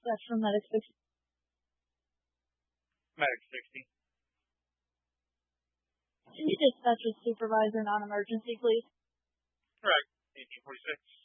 dispatch from Medic 60. Medic 60. Can you dispatch a supervisor non-emergency, please? Correct. 1846.